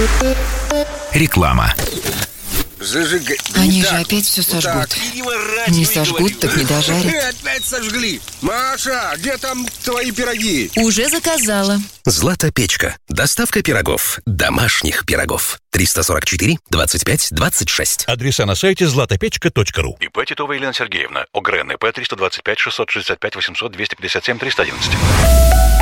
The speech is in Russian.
Реклама. Они же опять все сожгут. Не сожгут, так не дожарят. Опять сожгли. Маша, где там твои пироги? Уже заказала. Злата-печка. Доставка пирогов. Домашних пирогов. 344-25-26. Адреса на сайте zlatopechka.ru. ИП Титова Елена Сергеевна. ОГРН ИП 325 665 800 257 311.